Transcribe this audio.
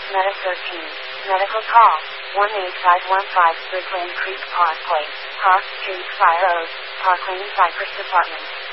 Meta 13. Medical call. 18515 Strickland Creek Parkway. Park Street Fire Road. Parkland Cypress Department.